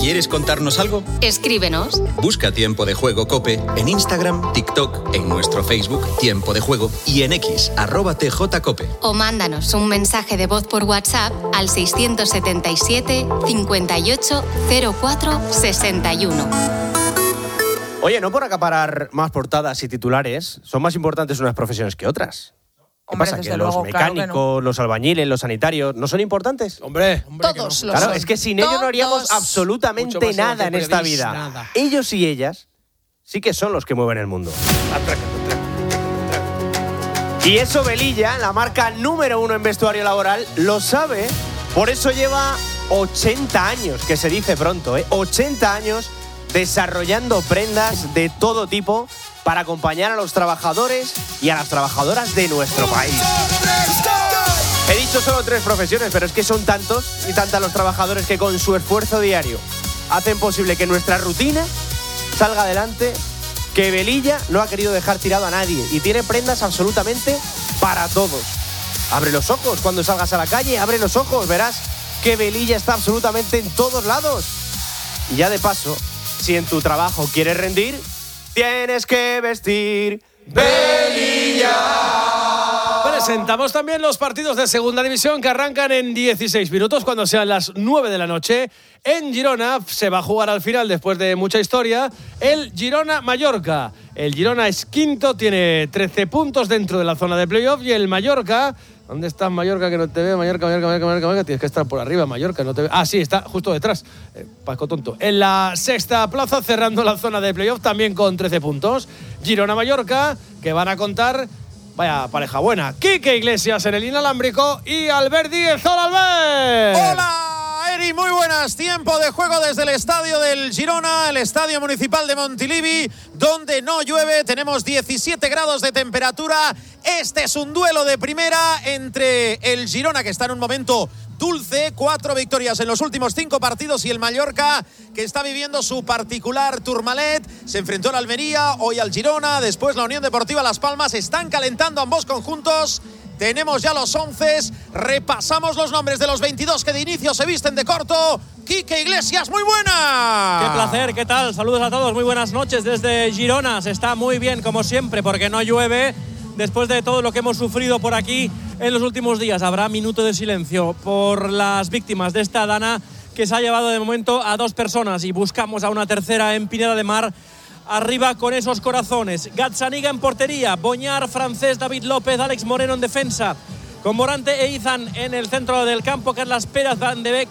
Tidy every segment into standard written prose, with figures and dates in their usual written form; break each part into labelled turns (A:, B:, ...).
A: ¿Quieres contarnos algo?
B: Escríbenos.
A: Busca Tiempo de Juego COPE en Instagram, TikTok, en nuestro Facebook Tiempo de Juego y en X @TJCOPE.
B: O mándanos un mensaje de voz por WhatsApp al 677 58 04 61.
C: Oye, no por acaparar más portadas y titulares, son más importantes unas profesiones que otras. ¿Qué pasa? ¿Que los mecánicos, los albañiles, los sanitarios no son importantes?
D: Hombre,
E: todos
D: no.
E: los
C: Claro, es que sin ellos no haríamos absolutamente nada en esta vida.
D: Nada.
C: Ellos y ellas sí que son los que mueven el mundo. Y eso Velilla, la marca número 1 en vestuario laboral, lo sabe. Por eso lleva 80 años, que se dice pronto, 80 años desarrollando prendas de todo tipo para acompañar a los trabajadores y a las trabajadoras de nuestro país. He dicho solo 3 profesiones, pero es que son tantos y tantas los trabajadores que con su esfuerzo diario hacen posible que nuestra rutina salga adelante, que Velilla no ha querido dejar tirado a nadie y tiene prendas absolutamente para todos. Abre los ojos cuando salgas a la calle, abre los ojos, verás que Velilla está absolutamente en todos lados. Y ya de paso, si en tu trabajo quieres rendir, tienes que vestir Velilla.
D: Presentamos también los partidos de Segunda División que arrancan en 16 minutos cuando sean las 9 de la noche. En Girona se va a jugar al final, después de mucha historia, el Girona-Mallorca. El Girona es quinto, tiene 13 puntos dentro de la zona de playoff y el Mallorca... ¿Dónde está Mallorca que no te ve? Mallorca. Tienes que estar por arriba, Mallorca, no te ve. Ah, sí, está justo detrás. Paco tonto. En la sexta plaza, cerrando la zona de playoff, también con 13 puntos. Girona-Mallorca, que van a contar... Vaya pareja buena. Quique Iglesias en el inalámbrico y Albert Díez. ¡Hola, Albert!
F: ¡Hola, Eri! Muy buenas. Tiempo de juego desde el estadio del Girona, el estadio municipal de Montilivi, donde no llueve. Tenemos 17 grados de temperatura. Este es un duelo de primera entre el Girona, que está en un momento dulce, 4 victorias en los últimos 5 partidos, y el Mallorca, que está viviendo su particular Tourmalet. Se enfrentó al Almería, hoy al Girona, después la Unión Deportiva Las Palmas. Están calentando ambos conjuntos. Tenemos ya los 11, repasamos los nombres de los 22 que de inicio se visten de corto. Quique Iglesias, muy buena.
G: Qué placer, ¿qué tal? Saludos a todos, muy buenas noches desde Girona. Se está muy bien como siempre porque no llueve. Después de todo lo que hemos sufrido por aquí en los últimos días, habrá minuto de silencio por las víctimas de esta dana que se ha llevado de momento a 2 personas y buscamos a una tercera en Pineda de Mar. Arriba con esos corazones. Gazzaniga en portería, Boñar, Francés, David López, Alex Moreno en defensa, con Morante e Izan en el centro del campo, Carlas Pérez, Van de Beek,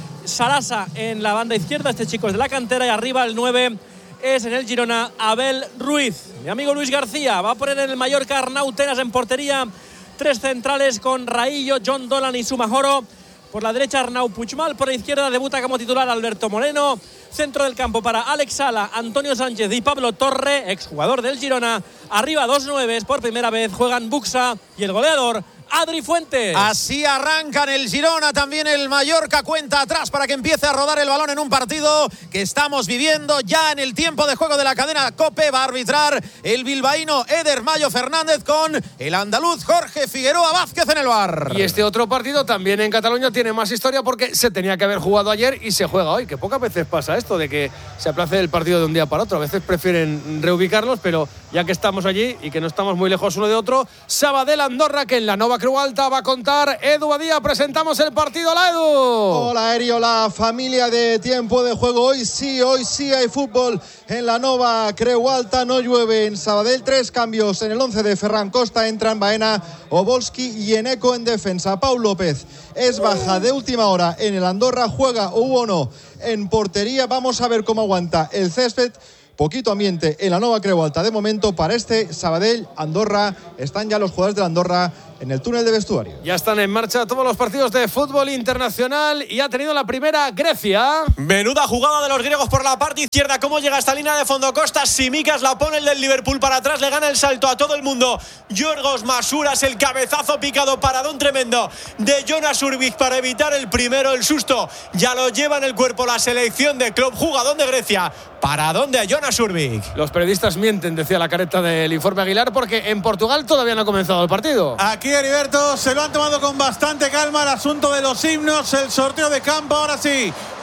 G: Sarasa en la banda izquierda. Este chico es de la cantera. Y arriba el 9 es en el Girona Abel Ruiz. Mi amigo Luis García va a poner en el Mallorca Arnau Tenas en portería. 3 centrales con Raillo, John Dolan y Sumajoro. Por la derecha Arnau Puigmal, por la izquierda debuta como titular Alberto Moreno. Centro del campo para Alex Sala, Antonio Sánchez y Pablo Torre, exjugador del Girona. Arriba 2 9, por primera vez juegan Buxa y el goleador Adri Fuentes.
F: Así arrancan el Girona, también el Mallorca cuenta atrás para que empiece a rodar el balón en un partido que estamos viviendo ya en el tiempo de juego de la cadena COPE. Va a arbitrar el bilbaíno Eder Mayo Fernández con el andaluz Jorge Figueroa Vázquez en el VAR.
D: Y este otro partido también en Cataluña tiene más historia porque se tenía que haber jugado ayer y se juega hoy, que pocas veces pasa esto de que se aplace el partido de un día para otro. A veces prefieren reubicarlos, pero ya que estamos allí y que no estamos muy lejos uno de otro, Sabadell-Andorra, que en la Nova Creu Alta va a contar Edu Badía. Presentamos el partido. Hola, Edu.
H: Hola, Eri, hola, familia de Tiempo de Juego. Hoy sí hay fútbol en la Nova Creu Alta. No llueve en Sabadell. 3 cambios en el 11 de Ferran Costa. Entran Baena, Obolski y Eneco en defensa. Pau López es baja de última hora en el Andorra. Juega Ubono en portería. Vamos a ver cómo aguanta el césped. Poquito ambiente en la Nova Creu Alta de momento para este Sabadell-Andorra. Están ya los jugadores de Andorra en el túnel de vestuario.
D: Ya están en marcha todos los partidos de fútbol internacional y ha tenido la primera Grecia.
G: Menuda jugada de los griegos por la parte izquierda. ¿Cómo llega esta línea de fondo? Costa, Simicas la pone el del Liverpool para atrás, le gana el salto a todo el mundo. Yorgos Masuras, el cabezazo picado, paradón tremendo de Jonas Urbich para evitar el primero, el susto. Ya lo lleva en el cuerpo la selección de Klopp, jugadón de Grecia. Paradón de Jonas Urbich.
D: Los periodistas mienten, decía la careta del informe Aguilar, porque en Portugal todavía no ha comenzado el partido.
I: Aquí, Heriberto, se lo han tomado con bastante calma el asunto de los himnos, el sorteo de campo. Ahora sí,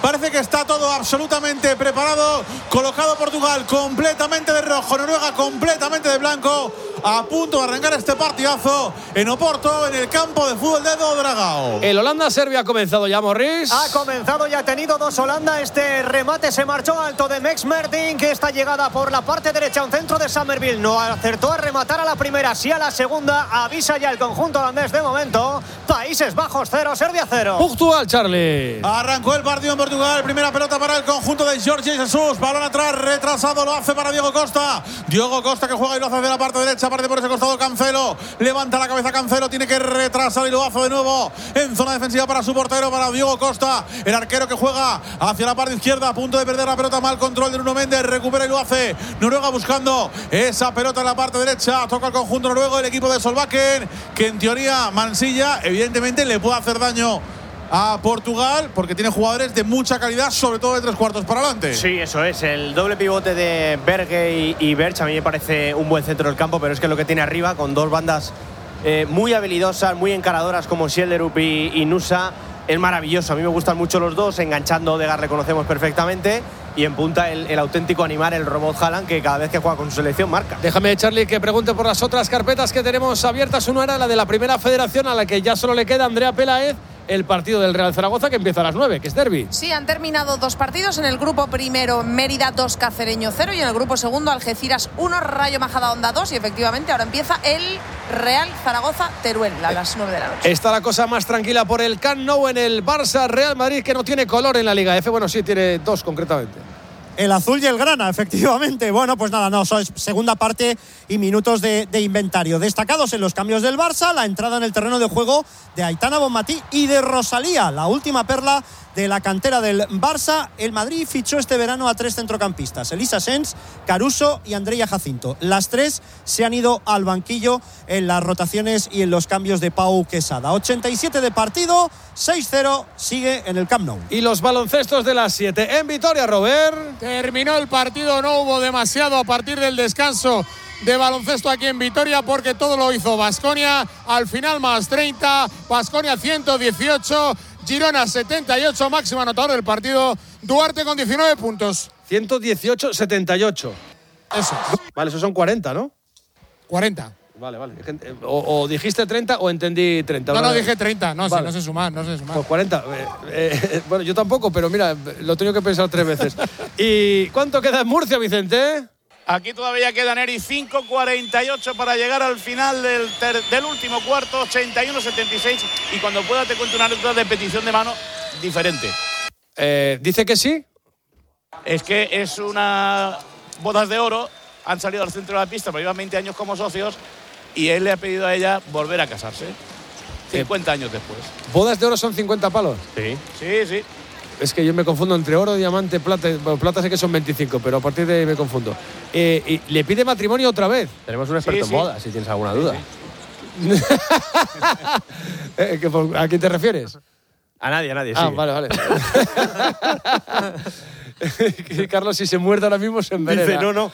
F: Parece que está todo absolutamente preparado. Colocado Portugal completamente de rojo, Noruega completamente de blanco. A punto de arrancar este partidazo en Oporto, en el campo de fútbol de Do Dragao.
D: El Holanda-Serbia ha comenzado ya, Morris.
C: Ha comenzado y ha tenido 2 Holanda. Este remate se marchó alto de Mex Mertin, que esta llegada por la parte derecha, un centro de Summerville. No acertó a rematar a la primera, sí a la segunda. Avisa ya el conjunto holandés de momento. Países Bajos 0, Serbia 0.
D: Portugal, Charlie.
F: Arrancó el partido en Portugal. Primera pelota para el conjunto de Jorge Jesus. Balón atrás, retrasado, lo hace para Diogo Costa. Diogo Costa que juega y lo hace de la parte derecha. Parte por ese costado Cancelo. Levanta la cabeza Cancelo. Tiene que retrasar y lo hace de nuevo en zona defensiva para su portero, para Diogo Costa. El arquero que juega hacia la parte izquierda. A punto de perder la pelota. Mal control de Nuno Méndez. Recupera y lo hace. Noruega buscando esa pelota en la parte derecha. Toca el conjunto noruego. El equipo de Solbakken, que en teoría Mansilla evidentemente le puede hacer daño a Portugal porque tiene jugadores de mucha calidad, sobre todo de 3 cuartos para adelante.
C: Sí, eso es. El doble pivote de Berge y Berch a mí me parece un buen centro del campo, pero es que lo que tiene arriba, con 2 bandas muy habilidosas, muy encaradoras como Schjelderup y Nusa, es maravilloso. A mí me gustan mucho los dos. Enganchando, Odegaard le conocemos perfectamente. Y en punta el auténtico animal, el robot Haaland, que cada vez que juega con su selección marca.
D: Déjame, Charlie, que pregunte por las otras carpetas que tenemos abiertas. Una era la de la Primera Federación, a la que ya solo le queda Andrea Peláez. El partido del Real Zaragoza, que empieza a las 9, que es derbi.
E: Sí, han terminado 2 partidos. En el grupo primero, Mérida 2, Cacereño 0. Y en el grupo segundo, Algeciras 1, Rayo Majadahonda 2. Y efectivamente ahora empieza el Real Zaragoza-Teruel a las 9 de la noche.
D: Está la cosa más tranquila por el Camp Nou en el Barça-Real Madrid, que no tiene color en la Liga F. Bueno, sí, tiene 2 concretamente.
I: El azul y el grana, efectivamente. Bueno, pues nada, no, eso es segunda parte y minutos de inventario. Destacados en los cambios del Barça, la entrada en el terreno de juego de Aitana Bonmatí y de Rosalía, la última perla de la cantera del Barça. El Madrid fichó este verano a 3 centrocampistas, Elisa Sens, Caruso y Andrea Jacinto. Las 3 se han ido al banquillo en las rotaciones y en los cambios de Pau Quesada. 87 de partido, 6-0, sigue en el Camp Nou.
D: Y los baloncestos de las 7 en Vitoria, Robert.
J: Terminó el partido, no hubo demasiado a partir del descanso de baloncesto aquí en Vitoria, porque todo lo hizo Baskonia. Al final más 30, Baskonia 118, Girona 78, máximo anotador del partido, Duarte con 19 puntos.
D: 118-78.
J: Eso.
D: Vale, esos son 40, ¿no?
J: 40.
D: Vale. O dijiste 30 o entendí 30.
J: No, dije 30. No,
D: vale.
J: No sé sumar.
D: Pues 40. Bueno, yo tampoco, pero mira, lo he tenido que pensar 3 veces. ¿Y cuánto queda en Murcia, Vicente?
K: Aquí todavía quedan, Eri, 5:48 para llegar al final del último cuarto, 81-76. Y cuando pueda te cuento una anécdota de petición de mano diferente.
D: ¿Dice que sí?
K: Es que es una bodas de oro. Han salido al centro de la pista, pero llevan 20 años como socios. Y él le ha pedido a ella volver a casarse 50 años después.
D: ¿Bodas de oro son 50 palos?
K: Sí.
D: Es que yo me confundo entre oro, diamante, plata. Bueno, plata sé que son 25, pero a partir de ahí me confundo. Y le pide matrimonio otra vez.
C: Tenemos un experto en bodas, si tienes alguna duda.
D: ¿A quién te refieres?
C: A nadie,
D: Ah,
C: sí.
D: vale. Carlos, si se muerde ahora mismo, se envenena.
C: Dice, no.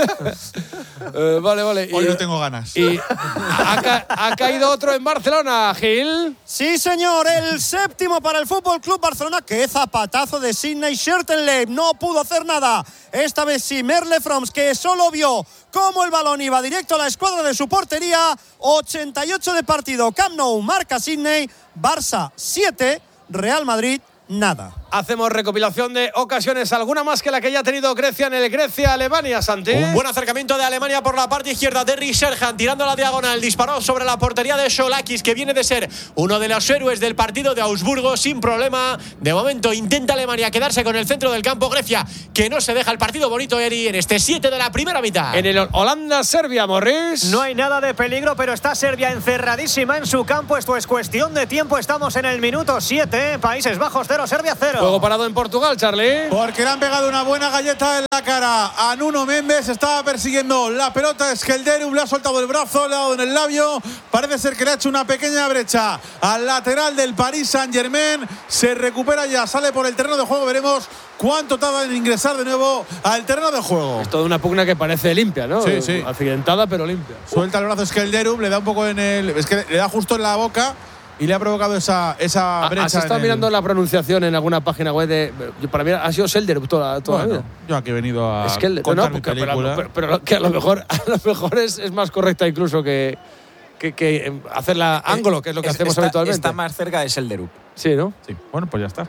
D: Vale.
F: Hoy no tengo ganas.
D: Y ha caído otro en Barcelona, Gil.
I: Sí, señor, el séptimo para el Fútbol Club Barcelona. ¡Qué zapatazo de Sidney Schertenleib! No pudo hacer nada. Esta vez sí, Merle Froms, que solo vio cómo el balón iba directo a la escuadra de su portería. 88 de partido. Camp Nou marca Sidney. Barça 7, Real Madrid nada.
D: Hacemos recopilación de ocasiones, alguna más que la que ya ha tenido Grecia en el Grecia-Alemania, Santi.
L: Un buen acercamiento de Alemania por la parte izquierda. Derry Sherhan tirando la diagonal, disparó sobre la portería de Solakis, que viene de ser uno de los héroes del partido de Augsburgo sin problema. De momento intenta Alemania quedarse con el centro del campo. Grecia, que no se deja el partido bonito, Eri, en este 7 de la primera mitad.
D: En el Holanda-Serbia, Morris.
C: No hay nada de peligro, pero está Serbia encerradísima en su campo. Esto es cuestión de tiempo. Estamos en el minuto 7. Países Bajos 0, Serbia 0.
D: Juego parado en Portugal, Charlie.
F: Porque le han pegado una buena galleta en la cara a Nuno Méndez. Estaba persiguiendo la pelota. Schjelderup le ha soltado el brazo, le ha dado en el labio. Parece ser que le ha hecho una pequeña brecha al lateral del Paris Saint-Germain. Se recupera ya, sale por el terreno de juego. Veremos cuánto tarda en ingresar de nuevo al terreno de juego.
D: Es toda una pugna que parece limpia, ¿no?
F: Sí.
D: Accidentada, pero limpia.
F: Suelta el brazo Schjelderup, le da un poco en el... Es que le da justo en la boca
M: y le ha provocado esa brecha.
D: ¿Has estado mirando la pronunciación en alguna página web para mí ha sido Selderup toda la vida?
M: Yo aquí he venido a
D: contar mi película. Pero que a lo mejor es más correcta incluso que hacerla ángulo, que es lo que hacemos habitualmente.
N: Está más cerca de Selderup.
D: Sí, ¿no?
M: Sí. Bueno, pues ya está.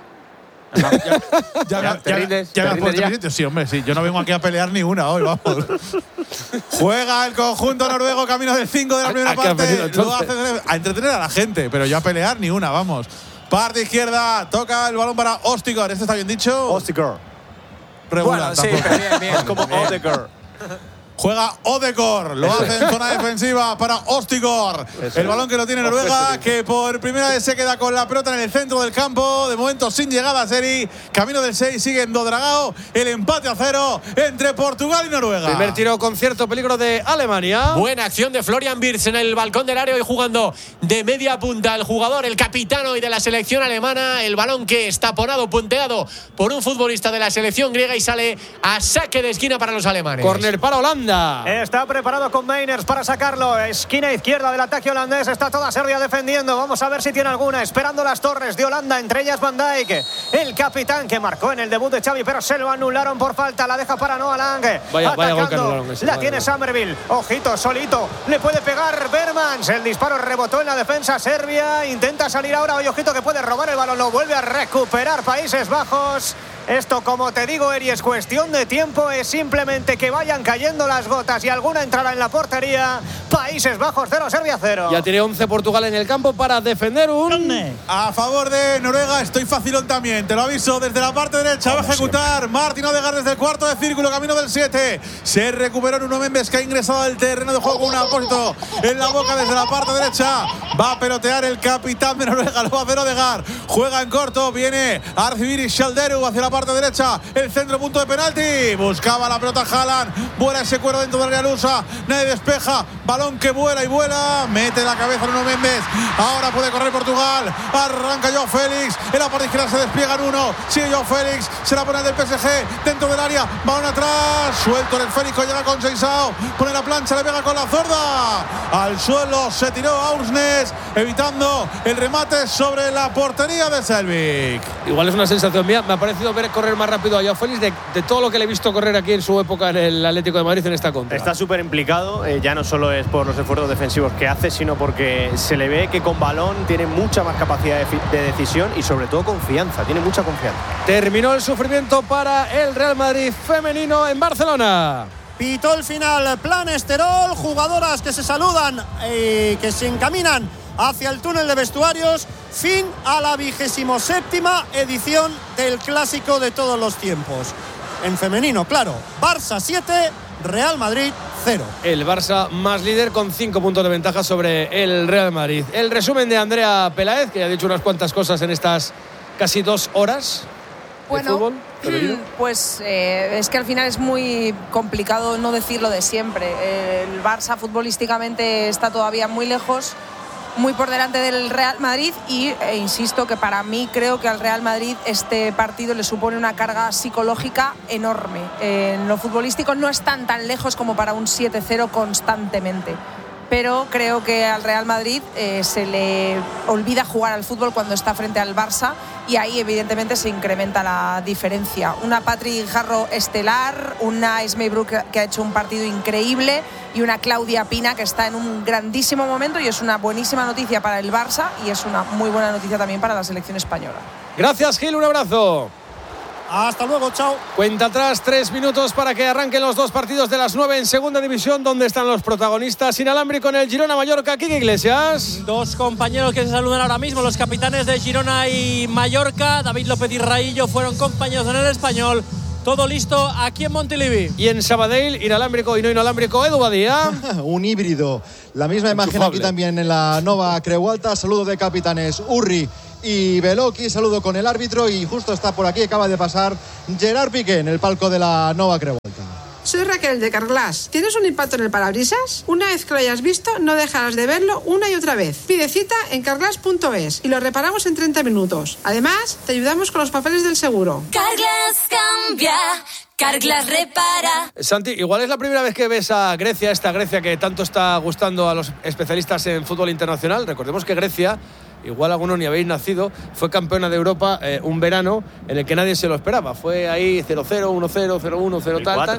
M: Sí, hombre, sí. Yo no vengo aquí a pelear ni una hoy, vamos. Juega el conjunto noruego, camino del 5 de la primera parte. Lo hace a entretener a la gente, pero yo a pelear ni una, vamos. Parte izquierda, toca el balón para Ostigard. ¿Este está bien dicho?
C: Ostigard.
M: Regular,
N: bueno, sí, bien.
C: Es como Odegaard.
M: Juega Odegaard, lo hace en zona defensiva para Ostigard. El balón que lo tiene Noruega, que por primera vez se queda con la pelota en el centro del campo. De momento sin llegada a Seri. Camino del 6, sigue en Dodragao. El empate a 0 entre Portugal y Noruega.
D: Primer tiro con cierto peligro de Alemania.
L: Buena acción de Florian Wirtz en el balcón del área y jugando de media punta. El jugador, el capitán hoy de la selección alemana. El balón que está taponado, punteado por un futbolista de la selección griega y sale a saque de esquina para los alemanes.
D: Córner para Holanda.
O: Está preparado con Meiners para sacarlo. Esquina izquierda del ataque holandés. Está toda Serbia defendiendo. Vamos a ver si tiene alguna. Esperando las torres de Holanda, entre ellas Van Dijk, el capitán que marcó en el debut de Xavi, pero se lo anularon por falta. La deja para Noah Lang.
D: Vaya gol que anularon ese.
O: La tiene Somerville. Ojito, solito. Le puede pegar Bermans. El disparo rebotó en la defensa serbia. Intenta salir ahora. Oye, ojito que puede robar el balón. Lo vuelve a recuperar Países Bajos. Esto, como te digo, Eri, es cuestión de tiempo. Es simplemente que vayan cayendo las gotas y alguna entrará en la portería. Países Bajos 0, Serbia 0.
D: Ya tiene 11 Portugal en el campo para defender
M: a favor de Noruega. Estoy facilón también, te lo aviso. Desde la parte derecha va a ejecutar Martin Odegaard desde el cuarto de círculo, camino del 7. Se recuperó Nuno Mendes, que ha ingresado al terreno de juego con un apósito en la boca desde la parte derecha. Va a pelotear el capitán de Noruega, lo va a hacer Odegaard. Juega en corto, viene a recibir Ishalderu hacia la parte derecha, el centro, punto de penalti. Buscaba la pelota Haaland, vuela ese cuero dentro del área lusa, nadie despeja, balón que vuela y vuela, mete la cabeza Nuno Mendes. Ahora puede correr Portugal, arranca Joao Félix, en la parte izquierda se despliega en uno, sigue Joao Félix, se la pone del PSG dentro del área, balón atrás, suelto en el esférico, llega con Seisao, pone la plancha, le pega con la zurda al suelo, se tiró Aursnes, evitando el remate sobre la portería de Selvik.
D: Igual es una sensación mía, me ha parecido ver correr más rápido a Joao Félix de todo lo que le he visto correr aquí en su época en el Atlético de Madrid en esta contra.
C: Está súper implicado, ya no solo es por los esfuerzos defensivos que hace, sino porque se le ve que con balón tiene mucha más capacidad de decisión y sobre todo confianza, tiene mucha confianza.
D: Terminó el sufrimiento para el Real Madrid femenino en Barcelona.
I: Pitó el final, plan Esterol, jugadoras que se saludan y que se encaminan hacia el túnel de vestuarios. Fin a la 27ª edición del clásico de todos los tiempos. En femenino, claro, Barça 7, Real Madrid 0.
D: El Barça más líder con 5 puntos de ventaja sobre el Real Madrid. El resumen de Andrea Peláez, que ha dicho unas cuantas cosas en estas casi 2 horas.
E: Bueno,
D: de fútbol femenino.
E: Pues es que al final es muy complicado no decirlo de siempre. El Barça futbolísticamente está todavía muy lejos, muy por delante del Real Madrid e insisto que para mí creo que al Real Madrid este partido le supone una carga psicológica enorme. En lo futbolístico no están tan lejos como para un 7-0 constantemente, pero creo que al Real Madrid se le olvida jugar al fútbol cuando está frente al Barça y ahí evidentemente se incrementa la diferencia. Una Patri Jarro estelar, una Esmei Brook que ha hecho un partido increíble y una Claudia Pina que está en un grandísimo momento y es una buenísima noticia para el Barça y es una muy buena noticia también para la selección española.
D: Gracias, Gil, un abrazo.
I: Hasta luego, chao.
D: Cuenta atrás, 3 minutos para que arranquen los 2 partidos de las 9 en segunda división, donde están los protagonistas. Inalámbrico en el Girona Mallorca, Quique Iglesias.
G: 2 compañeros que se saludan ahora mismo, los capitanes de Girona y Mallorca. David López y Raillo fueron compañeros en el Español. Todo listo aquí en Montilivi.
D: Y en Sabadell, inalámbrico y no inalámbrico, Edu Badía.
H: Un híbrido. La misma imagen aquí también en la Nova Creu Alta. Saludo de capitanes Urri y Beloki. Saludo con el árbitro y justo está por aquí, acaba de pasar Gerard Piqué en el palco de la Nova Creu Alta.
P: Soy Raquel de Carglass. ¿Tienes un impacto en el parabrisas? Una vez que lo hayas visto, no dejarás de verlo una y otra vez. Pide cita en carglass.es y lo reparamos en 30 minutos. Además, te ayudamos con los papeles del seguro.
Q: Carglass cambia,
B: Carglass repara.
D: Santi, igual es la primera vez que ves a Grecia, esta Grecia que tanto está gustando a los especialistas en fútbol internacional. Recordemos que Grecia, igual algunos ni habéis nacido, fue campeona de Europa un verano en el que nadie se lo esperaba. Fue ahí 0-0, 1-0, 0-1, 0 tal.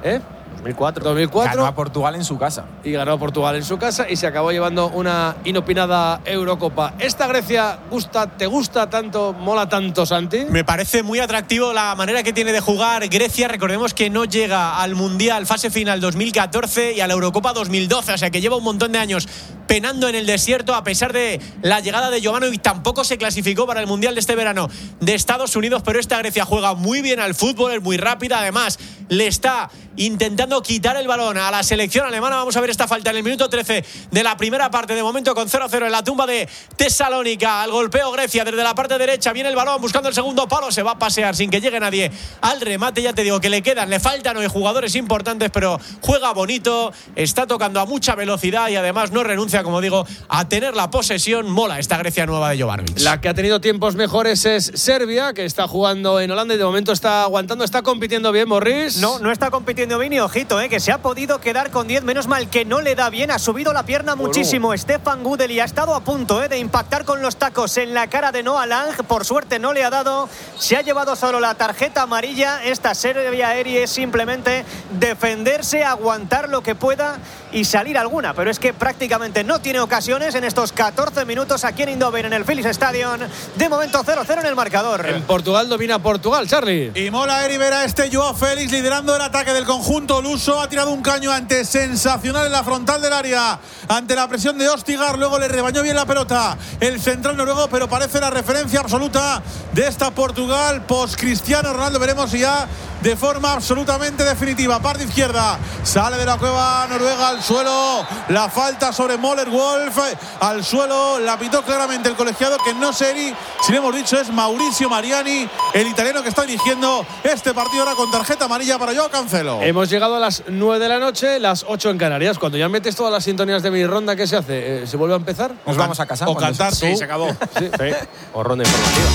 D: 2004.
N: Ganó a Portugal en su casa.
D: Y ganó a Portugal en su casa y se acabó llevando una inopinada Eurocopa. ¿Esta Grecia te gusta tanto, mola tanto, Santi?
L: Me parece muy atractivo la manera que tiene de jugar Grecia. Recordemos que no llega al Mundial fase final 2014 y a la Eurocopa 2012, o sea que lleva un montón de años penando en el desierto a pesar de la llegada de Jovanovic. Tampoco se clasificó para el Mundial de este verano de Estados Unidos, pero esta Grecia juega muy bien al fútbol, es muy rápida, además le está intentando quitar el balón a la selección alemana. Vamos a ver esta falta en el minuto 13 de la primera parte, de momento con 0-0 en la tumba de Tesalónica. Al golpeo Grecia desde la parte derecha, viene el balón buscando el segundo palo, se va a pasear sin que llegue nadie al remate. Ya te digo que le faltan 9 jugadores importantes, pero juega bonito, está tocando a mucha velocidad y además no renuncia, como digo, a tener la posesión. Mola esta Grecia nueva de Jovanovic.
D: La que ha tenido tiempos mejores es Serbia, que está jugando en Holanda y de momento está aguantando, está compitiendo bien, Morris.
O: No está compitiendo bien y ojito, que se ha podido quedar con 10, menos mal que no le da bien, ha subido la pierna muchísimo. Stefan Gudeli ha estado a punto de impactar con los tacos en la cara de Noah Lang, por suerte no le ha dado, se ha llevado solo la tarjeta amarilla. Esta Serbia Eri es simplemente defenderse, aguantar lo que pueda y salir alguna, pero es que prácticamente no tiene ocasiones en estos 14 minutos aquí en Eindhoven, en el Philips Stadium. De momento 0-0 en el marcador.
D: En Portugal domina Portugal, Charlie.
M: Y mola Eri ver a Joao Félix liderando el ataque del conjunto luso. Ha tirado un caño antes sensacional en la frontal del área ante la presión de Ostigar, luego le rebañó bien la pelota el central noruego, pero parece la referencia absoluta de esta Portugal post Cristiano Ronaldo. Veremos si ya de forma absolutamente definitiva. Parte izquierda, sale de la cueva noruega al suelo, la falta sobre Möller Wolf al suelo, la pitó claramente el colegiado, que no sé si le hemos dicho, es Mauricio Mariani, el italiano que está dirigiendo este partido ahora con tarjeta amarilla para Joao Cancelo.
D: Hemos llegado a las 9 de la noche, las 8 en Canarias. Cuando ya metes todas las sintonías de mi ronda, ¿qué se hace? ¿Se vuelve a empezar?
N: Nos vamos a casa.
M: O cantar tú.
L: Sí, se acabó.
C: Sí. O ronda informativa.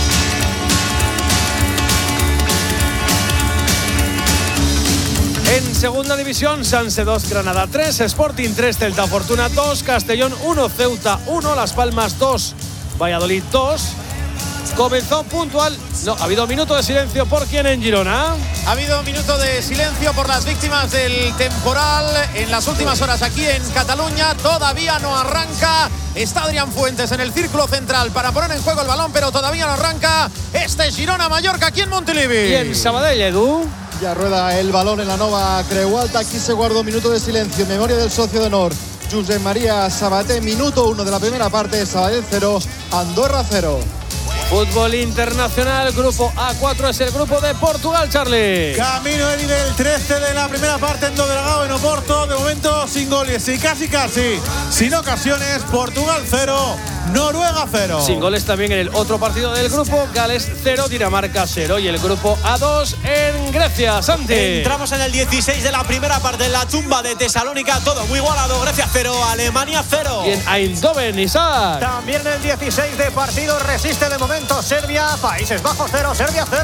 D: En segunda división, Sanse 2, Granada 3, Sporting 3, Celta Fortuna 2, Castellón 1, Ceuta 1, Las Palmas 2, Valladolid 2. Comenzó puntual. No, ha habido minuto de silencio por quién en Girona.
F: Ha habido un minuto de silencio por las víctimas del temporal en las últimas horas aquí en Cataluña. Todavía no arranca. Está Adrián Fuentes en el círculo central para poner en juego el balón, pero todavía no arranca. Este es Girona-Mallorca aquí en Montilivi.
D: Y en Sabadell, Edu.
H: Ya rueda el balón en la Nova Creu Alta. Aquí se guarda un minuto de silencio en memoria del socio de honor, Josep María Sabaté. Minuto 1 de la primera parte. Sabadell 0, Andorra 0.
D: Fútbol internacional, grupo A4 es el grupo de Portugal, Charlie.
M: Camino el nivel 13 de la primera parte en Dodragao, en Oporto. De momento sin goles y casi, sin ocasiones. Portugal 0, Noruega 0.
D: Sin goles también en el otro partido del grupo, Gales 0, Dinamarca 0. Y el grupo A2 en Grecia, Santi.
L: Entramos en el 16 de la primera parte, en la tumba de Tesalónica. Todo muy igualado. Grecia 0, Alemania 0.
D: Y en Eindhoven, Isaac.
O: También en el 16 de partido resiste de momento Serbia, Países Bajos 0, Serbia 0.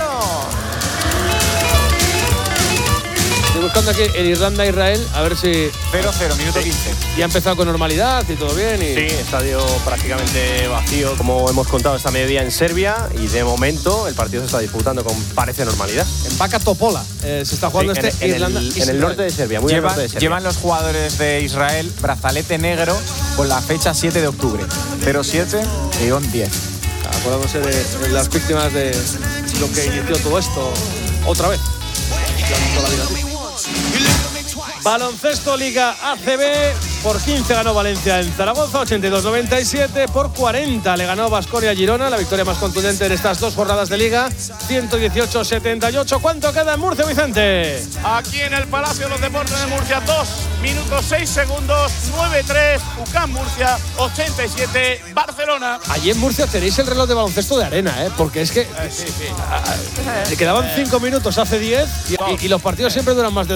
D: Estoy buscando aquí el Irlanda-Israel, a ver si…
N: 0-0, minuto 15.
D: Y ha empezado con normalidad y todo bien.
C: Sí, estadio prácticamente vacío, como hemos contado esta mediodía en Serbia, y de momento el partido se está disputando con parece normalidad.
D: En Baka Topola se está jugando
C: sí,
D: Irlanda.
C: En el norte de Serbia, muy al norte de Serbia.
N: Llevan los jugadores de Israel brazalete negro con la fecha 7 de octubre. 07-10.
D: Acordándose de las víctimas de lo que inició todo esto otra vez. Baloncesto Liga ACB, por 15 ganó Valencia en Zaragoza, 82-97, por 40 le ganó Baskonia a Girona, la victoria más contundente en estas dos jornadas de Liga, 118-78. ¿Cuánto queda en Murcia, Vicente?
K: Aquí en el Palacio de los Deportes de Murcia, 2 minutos 6 segundos, 9-3, UCAM Murcia, 87, Barcelona.
D: Allí en Murcia tenéis el reloj de baloncesto de arena, porque es que le quedaban 5 minutos hace 10 y los partidos siempre duran más de